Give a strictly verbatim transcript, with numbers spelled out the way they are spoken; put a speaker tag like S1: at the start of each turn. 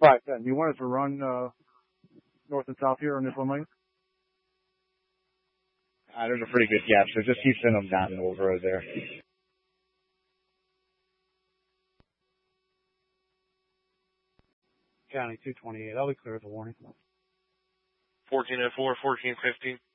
S1: five ten. You want it to run uh, north and south here on this one lane?
S2: Uh, there's a pretty good gap, so just keep sending them down the old road there.
S1: County two twenty-eight. I'll be clear as a warning.
S3: fourteen oh four, fourteen fifteen.